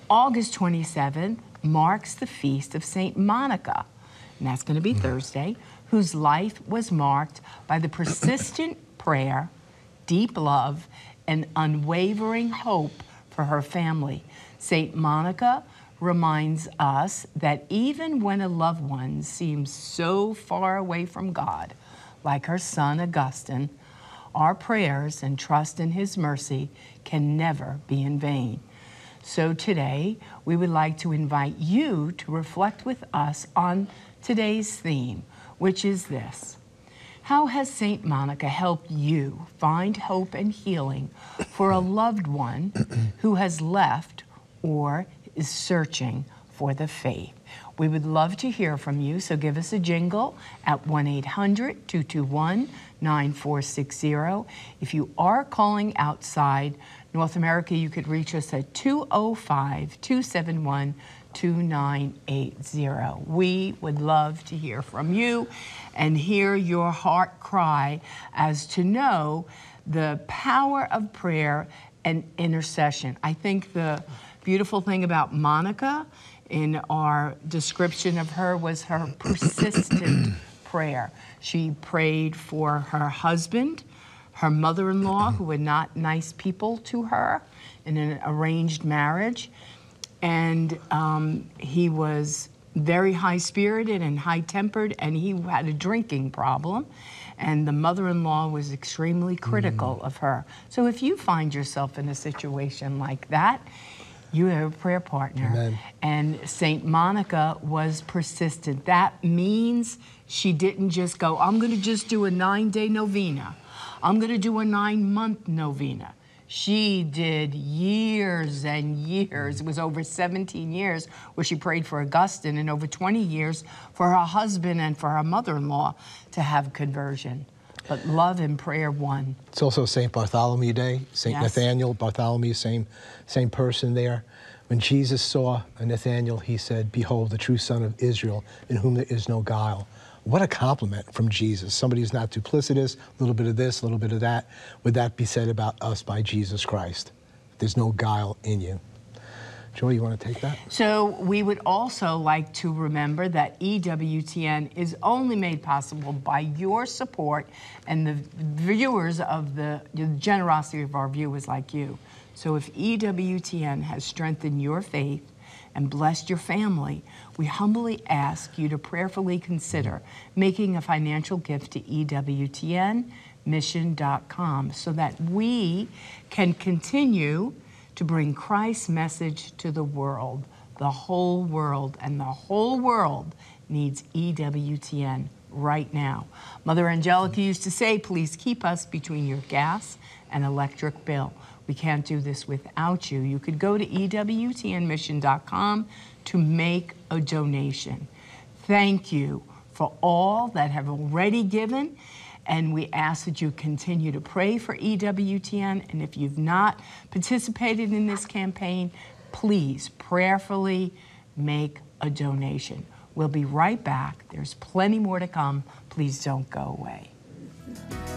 August 27th marks the feast of St. Monica, and that's going to be Thursday, whose life was marked by the persistent prayer, deep love, and unwavering hope for her family. St. Monica reminds us that even when a loved one seems so far away from God, like her son Augustine, our prayers and trust in his mercy can never be in vain. So today, we would like to invite you to reflect with us on today's theme, which is this: how has St. Monica helped you find hope and healing for a loved one who has left or is searching for the faith? We would love to hear from you, so give us a jingle at 1-800-221-9460. If you are calling outside North America, you could reach us at 205-271-2980. We would love to hear from you and hear your heart cry as to know the power of prayer and intercession. I think the beautiful thing about Monica in our description of her was her persistent prayer. She prayed for her husband, her mother-in-law, who were not nice people to her in an arranged marriage. And he was very high-spirited and high-tempered, and he had a drinking problem. And the mother-in-law was extremely critical of her. So if you find yourself in a situation like that, you have a prayer partner. Amen. And St. Monica was persistent. That means she didn't just go, I'm going to just do a 9-day novena. I'm going to do a 9-month novena. She did years and years. It was over 17 years where she prayed for Augustine, and over 20 years for her husband and for her mother-in-law to have conversion. But love and prayer won. It's also St. Bartholomew Day. St. Nathaniel, Bartholomew, same person there. When Jesus saw Nathaniel, he said, "Behold, the true son of Israel, in whom there is no guile." What a compliment from Jesus. Somebody who's not duplicitous, a little bit of this, a little bit of that. Would that be said about us by Jesus Christ? There's no guile in you. Joy, you want to take that? So we would also like to remember that EWTN is only made possible by your support and the viewers of the generosity of our viewers like you. So if EWTN has strengthened your faith and blessed your family, we humbly ask you to prayerfully consider making a financial gift to EWTNmission.com so that we can continue to bring Christ's message to the world, the whole world, and the whole world needs EWTN right now. Mother Angelica used to say, please keep us between your gas and electric bill. We can't do this without you. You could go to EWTNmission.com to make a donation. Thank you for all that have already given. And we ask that you continue to pray for EWTN. And if you've not participated in this campaign, please prayerfully make a donation. We'll be right back. There's plenty more to come. Please don't go away.